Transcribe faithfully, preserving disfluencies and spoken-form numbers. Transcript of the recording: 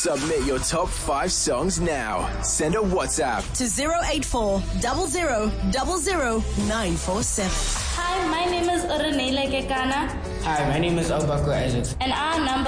Submit your top five songs now. Send a WhatsApp to zero eight four zero zero zero zero nine four seven. Hi, my name is Orenela Kekana. Hi, my name is Obako Isaacs. And our number